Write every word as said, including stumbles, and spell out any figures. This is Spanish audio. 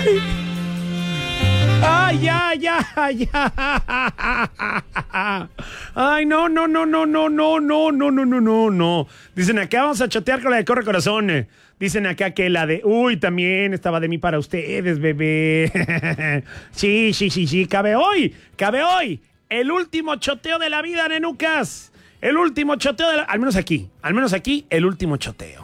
Ay, ya, ya, ya. Ay, no, no, no, no, no, no, no, no, no, no, no, no. Dicen acá, vamos a chotear con la de Corre Corazón. Dicen acá que la de, uy, también estaba de mí para ustedes, bebé. Sí, sí, sí, sí, cabe hoy, cabe hoy. El último choteo de la vida, nenucas. El último choteo de la, al menos aquí, al menos aquí, el último choteo.